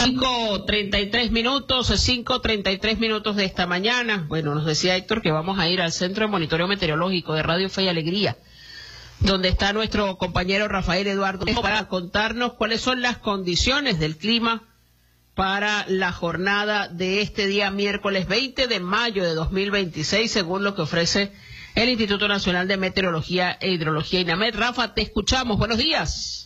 5:33 minutos de esta mañana. Bueno, nos decía Héctor que vamos a ir al Centro de Monitoreo Meteorológico de Radio Fe y Alegría, donde está nuestro compañero Rafael Eduardo, para contarnos cuáles son las condiciones del clima para la jornada de este día miércoles 20 de mayo de 2026, según lo que ofrece el Instituto Nacional de Meteorología e Hidrología, INAMED. Rafa, te escuchamos. Buenos días.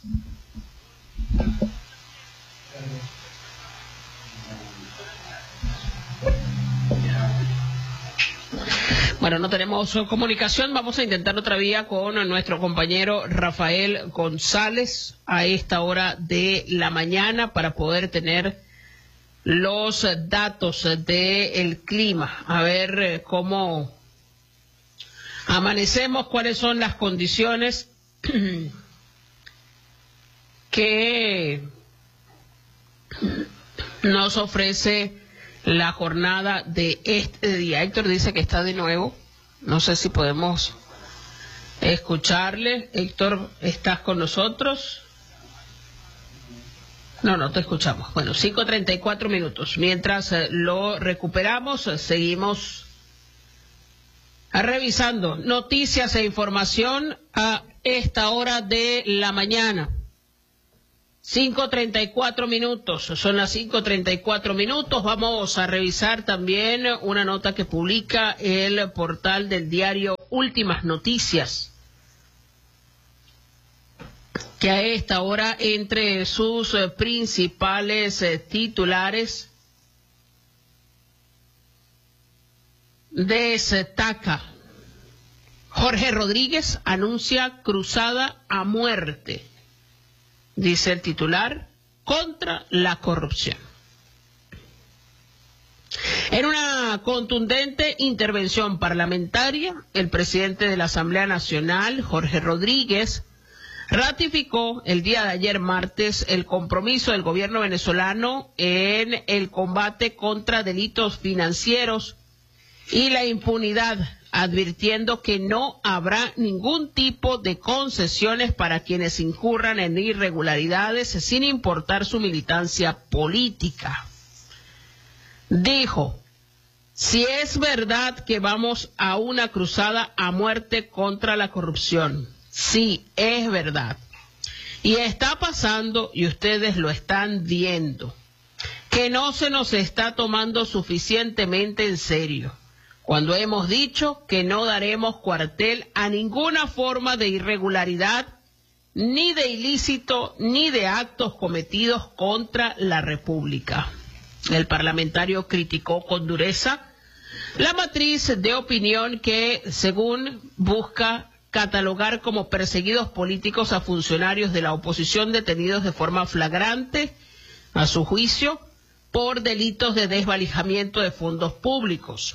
Bueno, no tenemos comunicación. Vamos a intentar otra vía con nuestro compañero Rafael González a esta hora de la mañana para poder tener los datos del clima. A ver cómo amanecemos, cuáles son las condiciones que nos ofrece la jornada de este día. Héctor dice que está de nuevo. No sé si podemos escucharle. Héctor, ¿estás con nosotros? No te escuchamos. Bueno, 5:34 minutos. Mientras lo recuperamos, seguimos revisando noticias e información a esta hora de la mañana. 5:34 minutos, son las 5:34 minutos. Vamos a revisar también una nota que publica el portal del diario Últimas Noticias, que a esta hora entre sus principales titulares destaca: Jorge Rodríguez anuncia cruzada a muerte. Dice el titular, contra la corrupción. En una contundente intervención parlamentaria, el presidente de la Asamblea Nacional, Jorge Rodríguez, ratificó el día de ayer martes el compromiso del gobierno venezolano en el combate contra delitos financieros y la impunidad, advirtiendo que no habrá ningún tipo de concesiones para quienes incurran en irregularidades sin importar su militancia política. Dijo, si es verdad que vamos a una cruzada a muerte contra la corrupción, sí, es verdad. Y está pasando, y ustedes lo están viendo, que no se nos está tomando suficientemente en serio cuando hemos dicho que no daremos cuartel a ninguna forma de irregularidad, ni de ilícito, ni de actos cometidos contra la República. El parlamentario criticó con dureza la matriz de opinión que, según busca catalogar como perseguidos políticos a funcionarios de la oposición detenidos de forma flagrante, a su juicio, por delitos de desvalijamiento de fondos públicos.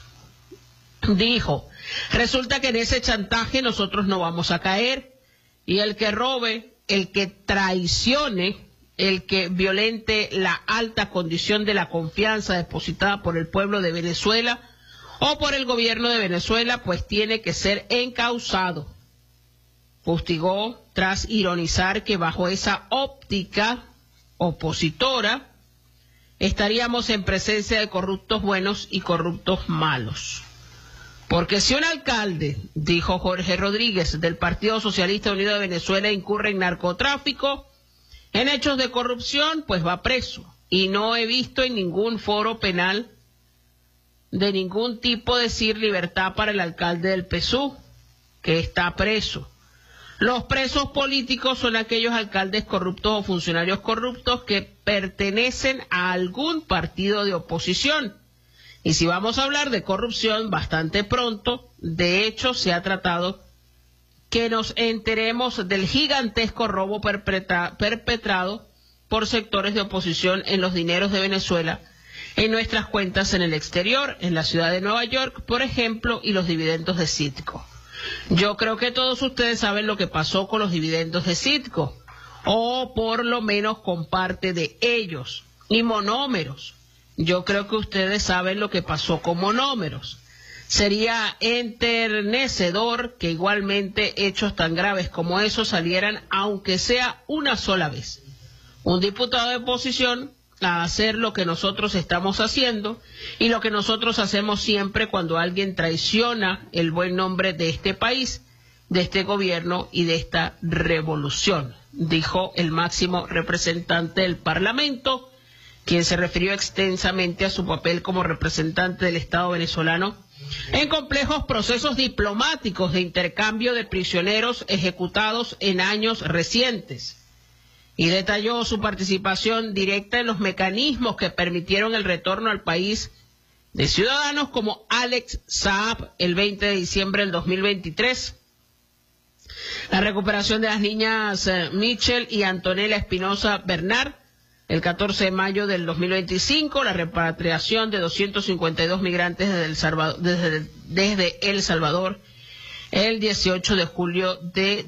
Dijo, resulta que en ese chantaje nosotros no vamos a caer, y el que robe, el que traicione, el que violente la alta condición de la confianza depositada por el pueblo de Venezuela o por el gobierno de Venezuela, pues tiene que ser encausado. Fustigó tras ironizar que bajo esa óptica opositora estaríamos en presencia de corruptos buenos y corruptos malos. Porque si un alcalde, dijo Jorge Rodríguez, del Partido Socialista Unido de Venezuela incurre en narcotráfico, en hechos de corrupción, pues va preso. Y no he visto en ningún foro penal de ningún tipo decir libertad para el alcalde del PSUV, que está preso. Los presos políticos son aquellos alcaldes corruptos o funcionarios corruptos que pertenecen a algún partido de oposición. Y si vamos a hablar de corrupción, bastante pronto, de hecho, se ha tratado que nos enteremos del gigantesco robo perpetrado por sectores de oposición en los dineros de Venezuela, en nuestras cuentas en el exterior, en la ciudad de Nueva York, por ejemplo, y los dividendos de Citgo. Yo creo que todos ustedes saben lo que pasó con los dividendos de Citgo, o por lo menos con parte de ellos, y monómeros. Yo creo que ustedes saben lo que pasó con monómeros. Sería enternecedor que igualmente hechos tan graves como esos salieran, aunque sea una sola vez. Un diputado de oposición a hacer lo que nosotros estamos haciendo y lo que nosotros hacemos siempre cuando alguien traiciona el buen nombre de este país, de este gobierno y de esta revolución, dijo el máximo representante del Parlamento, quien se refirió extensamente a su papel como representante del Estado venezolano en complejos procesos diplomáticos de intercambio de prisioneros ejecutados en años recientes. Y detalló su participación directa en los mecanismos que permitieron el retorno al país de ciudadanos como Alex Saab el 20 de diciembre del 2023, la recuperación de las niñas Michelle y Antonella Espinosa Bernard el 14 de mayo del 2025, la repatriación de 252 migrantes desde El Salvador el 18 de julio de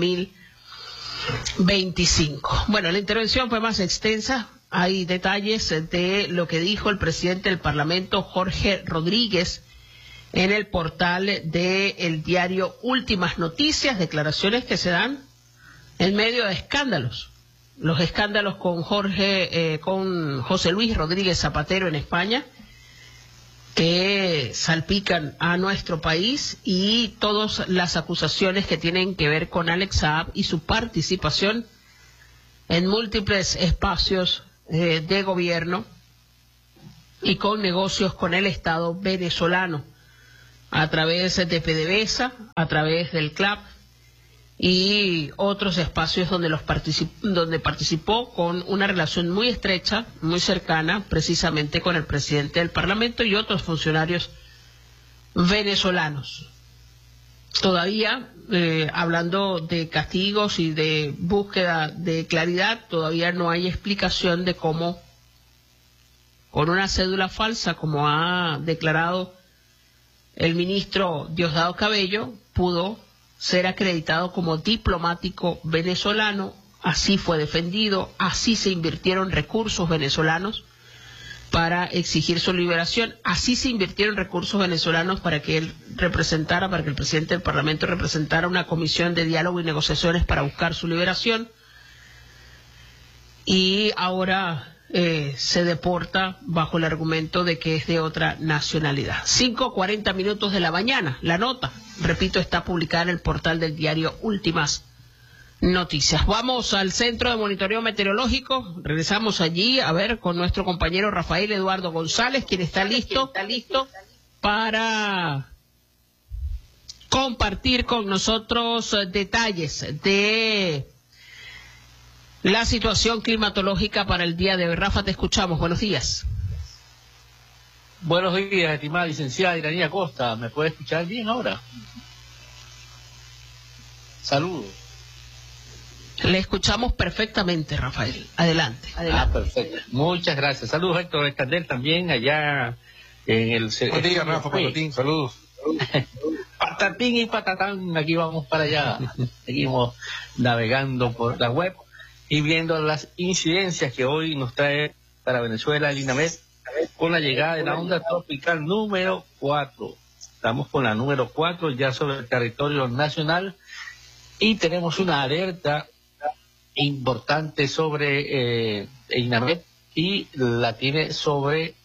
2025. Bueno, la intervención fue más extensa. Hay detalles de lo que dijo el presidente del Parlamento, Jorge Rodríguez, en el portal del diario Últimas Noticias, declaraciones que se dan en medio de escándalos. Los escándalos con José Luis Rodríguez Zapatero en España, que salpican a nuestro país, y todas las acusaciones que tienen que ver con Alex Saab y su participación en múltiples espacios de gobierno y con negocios con el Estado venezolano, a través de PDVSA, a través del CLAP y otros espacios donde participó con una relación muy estrecha, muy cercana, precisamente con el presidente del Parlamento y otros funcionarios venezolanos. Todavía, hablando de castigos y de búsqueda de claridad, todavía no hay explicación de cómo, con una cédula falsa, como ha declarado el ministro Diosdado Cabello, pudo ser acreditado como diplomático venezolano. Así fue defendido, así se invirtieron recursos venezolanos para exigir su liberación, así se invirtieron recursos venezolanos para que él representara, para que el presidente del Parlamento representara una comisión de diálogo y negociaciones para buscar su liberación, y ahora se deporta bajo el argumento de que es de otra nacionalidad. 5:40 minutos de la mañana. La nota, repito, está publicada en el portal del diario Últimas Noticias. Vamos al Centro de Monitoreo Meteorológico. Regresamos allí a ver con nuestro compañero Rafael Eduardo González, quien está listo para compartir con nosotros detalles de la situación climatológica para el día de hoy. Rafa, te escuchamos. Buenos días. Buenos días, estimada licenciada Iranía Costa. ¿Me puede escuchar bien ahora? Saludos. Le escuchamos perfectamente, Rafael. Adelante. Perfecto. Muchas gracias. Saludos, Héctor Escandel, también allá en el... Buen día, Rafa, Patatín. Saludos. Patatín y patatán, aquí vamos para allá. Seguimos navegando por la web y viendo las incidencias que hoy nos trae para Venezuela el INAMED con la llegada de la onda tropical número 4. Estamos con la número 4 ya sobre el territorio nacional y tenemos una alerta importante sobre el INAMED, y la tiene sobre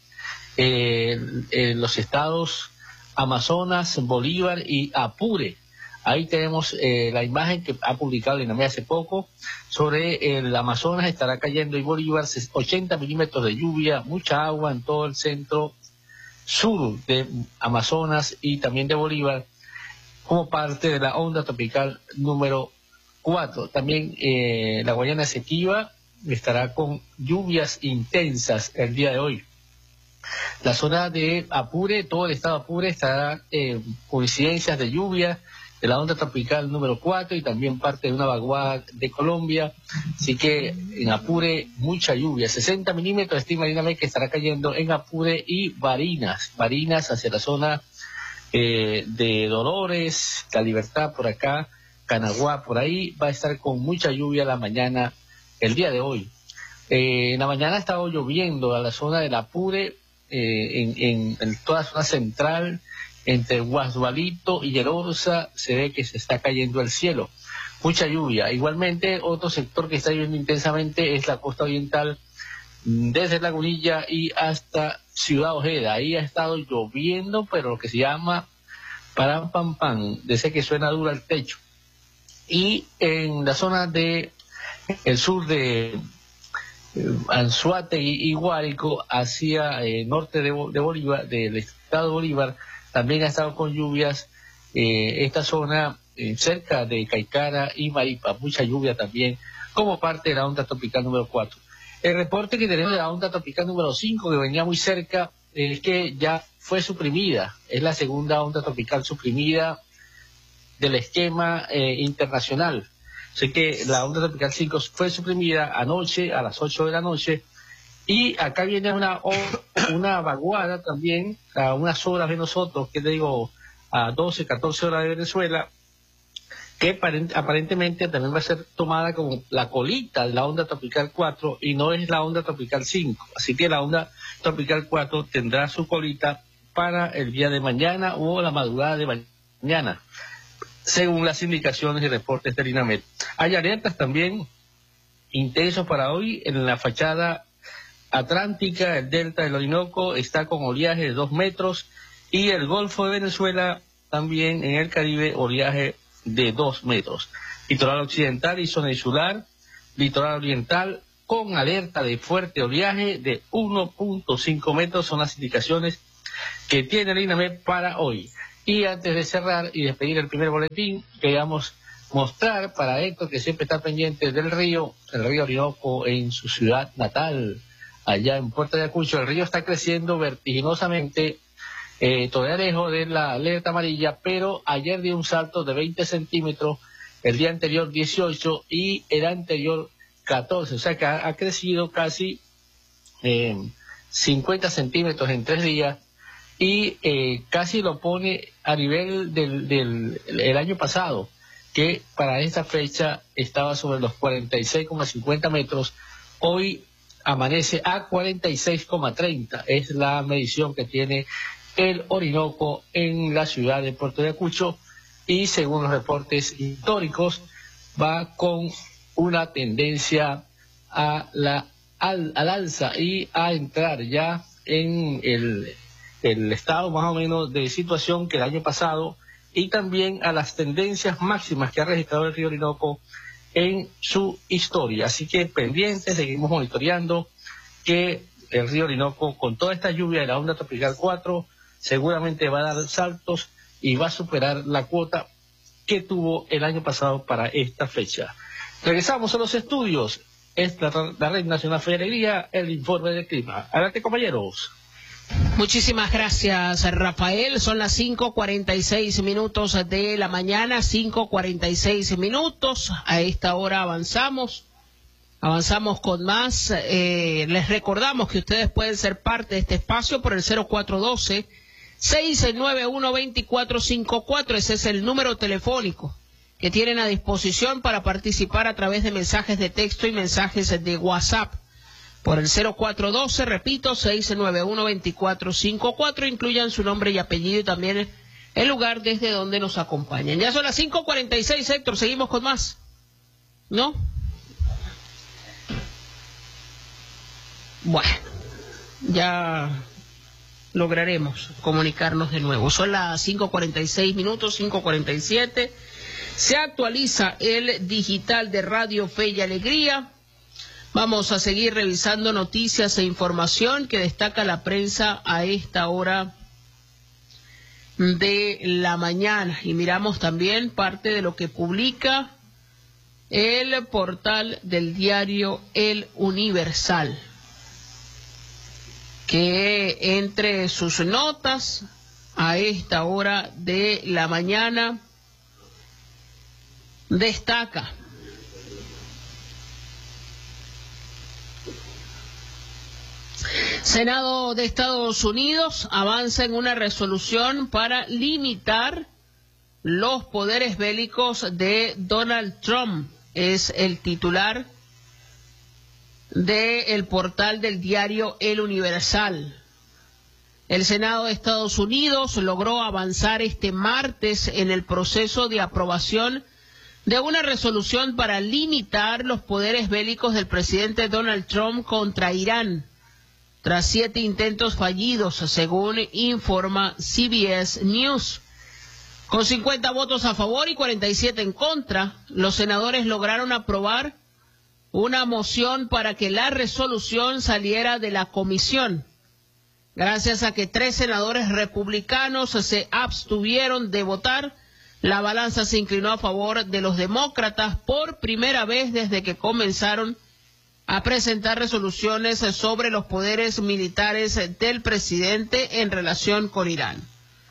los estados Amazonas, Bolívar y Apure. Ahí tenemos la imagen que ha publicado el INAMED hace poco sobre el Amazonas. Estará cayendo y Bolívar 80 milímetros de lluvia, mucha agua en todo el centro sur de Amazonas y también de Bolívar, como parte de la onda tropical número 4. También la Guayana Esequiba estará con lluvias intensas el día de hoy. La zona de Apure, todo el estado de Apure estará con incidencias de lluvia de la onda tropical número 4 y también parte de una vaguada de Colombia. Así que en Apure mucha lluvia, 60 milímetros estima el INAMED que estará cayendo en Apure y Barinas hacia la zona de Dolores, La Libertad por acá, Canaguá por ahí, va a estar con mucha lluvia la mañana, el día de hoy. En la mañana ha estado lloviendo a la zona del Apure, en toda la zona central, entre Guasdualito y Llerosa, se ve que se está cayendo el cielo. Mucha lluvia. Igualmente, otro sector que está lloviendo intensamente es la costa oriental desde Lagunilla y hasta Ciudad Ojeda. Ahí ha estado lloviendo, pero lo que se llama param pam pam, de ese que suena duro al techo. Y en la zona de el sur de Anzoátegui y Guárico, hacia norte de Bolívar, del estado de Bolívar, también ha estado con lluvias. Esta zona cerca de Caicara y Maripa, mucha lluvia también, como parte de la onda tropical número 4. El reporte que tenemos de la onda tropical número 5, que venía muy cerca, es que ya fue suprimida. Es la segunda onda tropical suprimida del esquema internacional. Sé que la onda tropical 5 fue suprimida anoche a las 8 de la noche, y acá viene una vaguada también a unas horas de nosotros, que te digo, a 12, 14 horas de Venezuela, que aparentemente también va a ser tomada como la colita de la onda tropical 4 y no es la onda tropical 5. Así que la onda tropical 4 tendrá su colita para el día de mañana o la madrugada de mañana, según las indicaciones y reportes del INAMET. Hay alertas también intensos para hoy en la fachada atlántica. El delta del Orinoco está con oleaje de 2 metros y el Golfo de Venezuela también, en el Caribe, oleaje de 2 metros. Litoral occidental y zona insular, litoral oriental con alerta de fuerte oleaje de 1.5 metros son las indicaciones que tiene el INAMET para hoy. Y antes de cerrar y despedir el primer boletín, queríamos mostrar para Héctor, que siempre está pendiente del río, el río Orinoco en su ciudad natal, allá en Puerto de Ayacucho. El río está creciendo vertiginosamente, todavía lejos de la alerta amarilla, pero ayer dio un salto de 20 centímetros, el día anterior 18 y el anterior 14, o sea que ha crecido casi 50 centímetros en 3 días, y casi lo pone a nivel del año pasado, que para esta fecha estaba sobre los 46,50 metros, hoy amanece a 46,30, es la medición que tiene el Orinoco en la ciudad de Puerto de Ayacucho, y según los reportes históricos va con una tendencia al alza y a entrar ya en el estado más o menos de situación que el año pasado, y también a las tendencias máximas que ha registrado el río Orinoco en su historia. Así que pendientes, seguimos monitoreando que el río Orinoco, con toda esta lluvia de la onda tropical 4, seguramente va a dar saltos y va a superar la cuota que tuvo el año pasado para esta fecha. Regresamos a los estudios. Es la Red Nacional Fe y Alegría, el informe del clima. Adelante, compañeros. Muchísimas gracias, Rafael. Son las 5:46 minutos de la mañana, 5:46 minutos. A esta hora avanzamos con más. Les recordamos que ustedes pueden ser parte de este espacio por el 0412-691-2454. Ese es el número telefónico que tienen a disposición para participar a través de mensajes de texto y mensajes de WhatsApp. Por el 0412, repito, 691-2454, incluyan su nombre y apellido y también el lugar desde donde nos acompañan. Ya son las 5:46, Héctor, seguimos con más. ¿No? Bueno, ya lograremos comunicarnos de nuevo. Son las 5:46 minutos, 5:47. Se actualiza el digital de Radio Fe y Alegría. Vamos a seguir revisando noticias e información que destaca la prensa a esta hora de la mañana. Y miramos también parte de lo que publica el portal del diario El Universal, que entre sus notas a esta hora de la mañana destaca: Senado de Estados Unidos avanza en una resolución para limitar los poderes bélicos de Donald Trump. Es el titular del portal del diario El Universal. El Senado de Estados Unidos logró avanzar este martes en el proceso de aprobación de una resolución para limitar los poderes bélicos del presidente Donald Trump contra Irán, tras 7 intentos fallidos, según informa CBS News. Con 50 votos a favor y 47 en contra, los senadores lograron aprobar una moción para que la resolución saliera de la comisión, gracias a que 3 senadores republicanos se abstuvieron de votar. La balanza se inclinó a favor de los demócratas por primera vez desde que comenzaron a presentar resoluciones sobre los poderes militares del presidente en relación con Irán.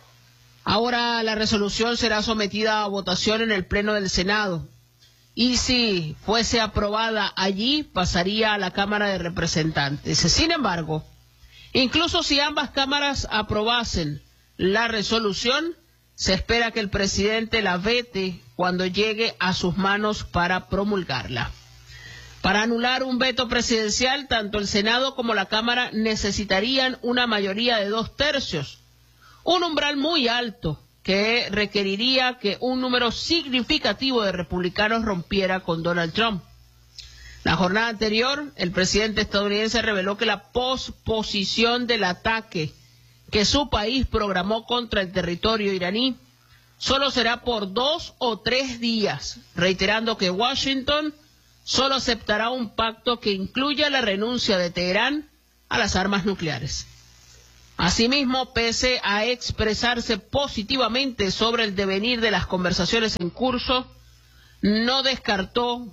Ahora la resolución será sometida a votación en el Pleno del Senado y si fuese aprobada allí pasaría a la Cámara de Representantes. Sin embargo, incluso si ambas cámaras aprobasen la resolución, se espera que el presidente la vete cuando llegue a sus manos para promulgarla. Para anular un veto presidencial, tanto el Senado como la Cámara necesitarían una mayoría de 2/3, un umbral muy alto que requeriría que un número significativo de republicanos rompiera con Donald Trump. La jornada anterior, el presidente estadounidense reveló que la posposición del ataque que su país programó contra el territorio iraní solo será por 2 o 3 días, reiterando que Washington solo aceptará un pacto que incluya la renuncia de Teherán a las armas nucleares. Asimismo, pese a expresarse positivamente sobre el devenir de las conversaciones en curso, no descartó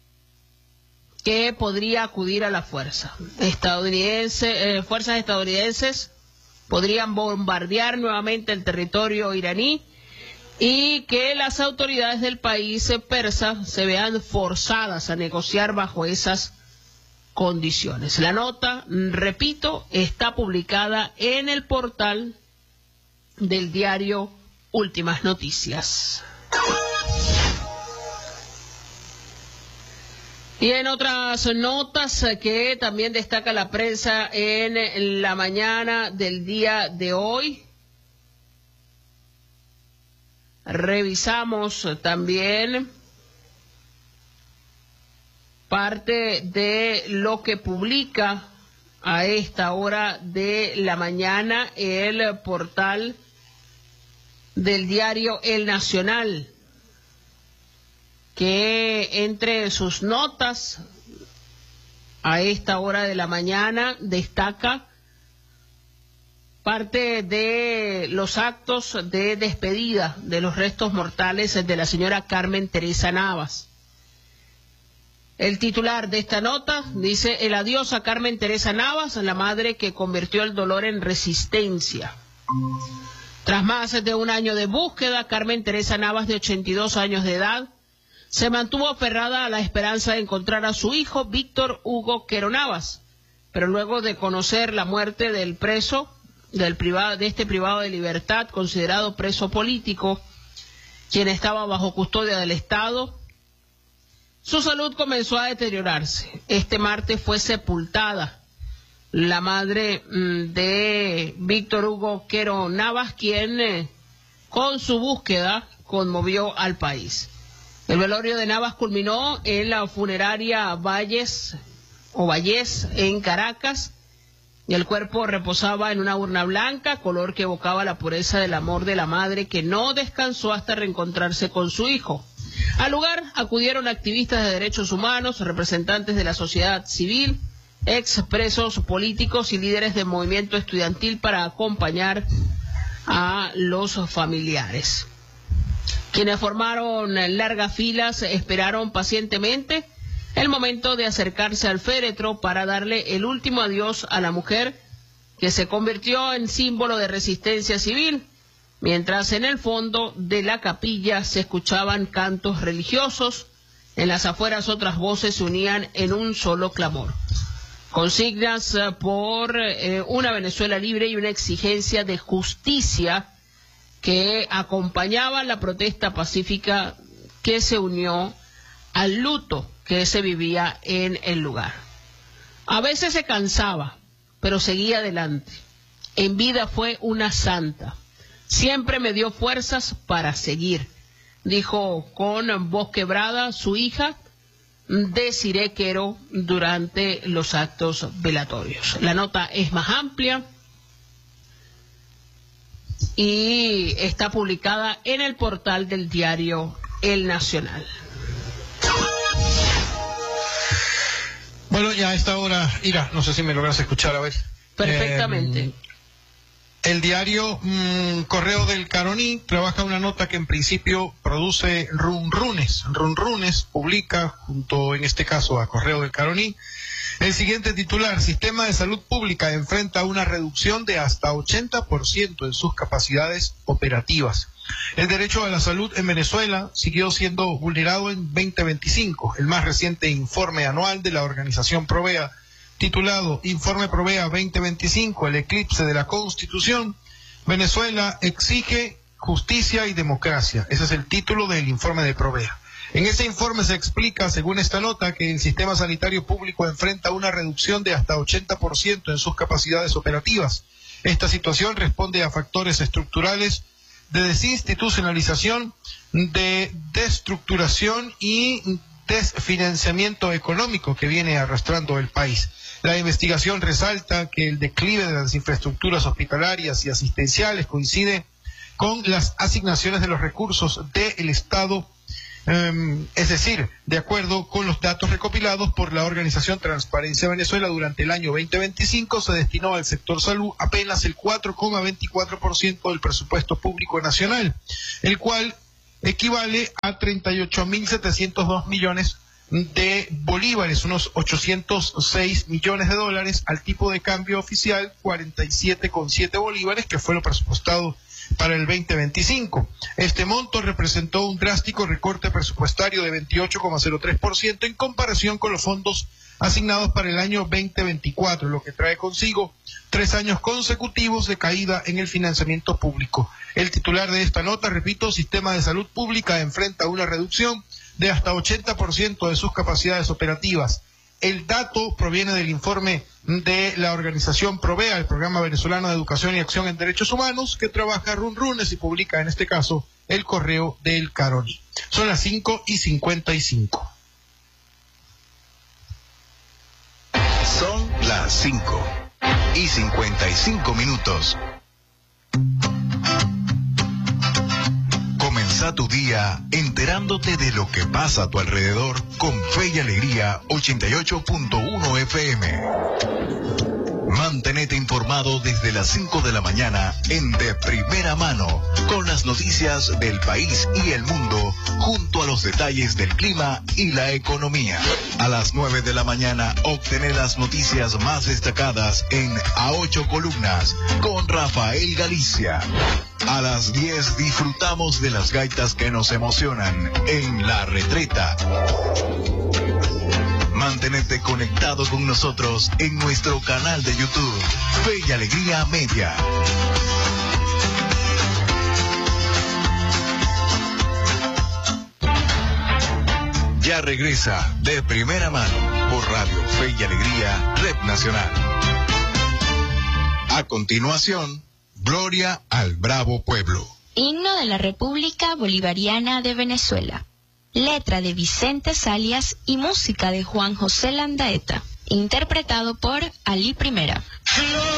que podría acudir a la fuerza. Fuerzas estadounidenses podrían bombardear nuevamente el territorio iraní y que las autoridades del país persa se vean forzadas a negociar bajo esas condiciones. La nota, repito, está publicada en el portal del diario Últimas Noticias. Y en otras notas que también destaca la prensa en la mañana del día de hoy, revisamos también parte de lo que publica a esta hora de la mañana el portal del diario El Nacional, que entre sus notas a esta hora de la mañana destaca parte de los actos de despedida de los restos mortales de la señora Carmen Teresa Navas. El titular de esta nota dice: el adiós a Carmen Teresa Navas, la madre que convirtió el dolor en resistencia. Tras más de un año de búsqueda, Carmen Teresa Navas, de 82 años de edad, se mantuvo aferrada a la esperanza de encontrar a su hijo Víctor Hugo Quero Navas, pero luego de conocer la muerte del preso, de este privado de libertad, considerado preso político, quien estaba bajo custodia del Estado, su salud comenzó a deteriorarse. Este martes fue sepultada la madre de Víctor Hugo Quero Navas, quien con su búsqueda conmovió al país. El velorio de Navas culminó en la funeraria Valles en Caracas, y el cuerpo reposaba en una urna blanca, color que evocaba la pureza del amor de la madre, que no descansó hasta reencontrarse con su hijo. Al lugar acudieron activistas de derechos humanos, representantes de la sociedad civil, expresos políticos y líderes del movimiento estudiantil para acompañar a los familiares. Quienes formaron largas filas esperaron pacientemente el momento de acercarse al féretro para darle el último adiós a la mujer que se convirtió en símbolo de resistencia civil, mientras en el fondo de la capilla se escuchaban cantos religiosos. En las afueras otras voces se unían en un solo clamor. Consignas por una Venezuela libre y una exigencia de justicia que acompañaban la protesta pacífica que se unió al luto que se vivía en el lugar. A veces se cansaba, pero seguía adelante. En vida fue una santa. Siempre me dio fuerzas para seguir. dijo con voz quebrada su hija Desiree Quero durante los actos velatorios. La nota es más amplia y está publicada en el portal del diario El Nacional. Bueno, ya a esta hora, Ira, no sé si me logras escuchar a ver. Perfectamente. El diario Correo del Caroní trabaja una nota que en principio produce Runrunes. Runrunes publica, junto en este caso a Correo del Caroní, el siguiente titular: Sistema de Salud Pública enfrenta una reducción de hasta 80% en sus capacidades operativas. El derecho a la salud en Venezuela siguió siendo vulnerado en 2025. El más reciente informe anual de la organización Provea, titulado Informe Provea 2025, el eclipse de la Constitución, Venezuela exige justicia y democracia. Ese es el título del informe de Provea. En ese informe se explica, según esta nota, que el sistema sanitario público enfrenta una reducción de hasta 80% en sus capacidades operativas. Esta situación responde a factores estructurales de desinstitucionalización, de destructuración y desfinanciamiento económico que viene arrastrando el país. La investigación resalta que el declive de las infraestructuras hospitalarias y asistenciales coincide con las asignaciones de los recursos del Estado, es decir, de acuerdo con los datos recopilados por la organización Transparencia Venezuela, durante el año 2025 se destinó al sector salud apenas el 4,24% del presupuesto público nacional, el cual equivale a 38.702 millones de bolívares, unos 806 millones de dólares, al tipo de cambio oficial 47,7 bolívares, que fue lo presupuestado para el 2025. Este monto representó un drástico recorte presupuestario de 28,03% en comparación con los fondos asignados para el año 2024, lo que trae consigo 3 años consecutivos de caída en el financiamiento público. El titular de esta nota, repito: Sistema de Salud Pública enfrenta una reducción de hasta 80% de sus capacidades operativas. El dato proviene del informe de la organización Provea, el Programa Venezolano de Educación y Acción en Derechos Humanos, que trabaja Runrunes y publica en este caso el Correo del Caroní. Son las 5:55. Son las 5:55. Comienza tu día enterándote de lo que pasa a tu alrededor con Fe y Alegría 88.1 FM. Mantenete informado desde las 5 de la mañana en De Primera Mano, con las noticias del país y el mundo, junto a los detalles del clima y la economía. A las 9 de la mañana obtener las noticias más destacadas en A 8 Columnas con Rafael Galicia. A las 10 disfrutamos de las gaitas que nos emocionan en La Retreta. Mantenerte conectado con nosotros en nuestro canal de YouTube, Fe y Alegría Media. Ya regresa De Primera Mano por Radio Fe y Alegría, Red Nacional. A continuación, Gloria al Bravo Pueblo. Himno de la República Bolivariana de Venezuela. Letra de Vicente Salias y música de Juan José Landaeta. Interpretado por Ali Primera.